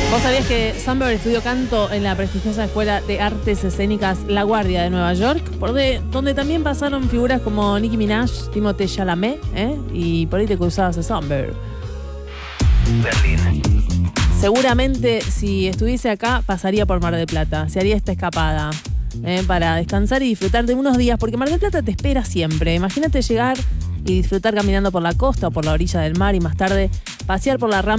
¿Vos sabías que Samberg estudió canto en la prestigiosa Escuela de Artes Escénicas La Guardia de Nueva York? Donde también pasaron figuras como Nicki Minaj, Timothée Chalamet, y por ahí te cruzabas a Samberg. Berlín. Seguramente si estuviese acá pasaría por Mar del Plata, se haría esta escapada para descansar y disfrutar de unos días, porque Mar del Plata te espera siempre. Imagínate llegar y disfrutar caminando por la costa o por la orilla del mar y más tarde pasear por la rambla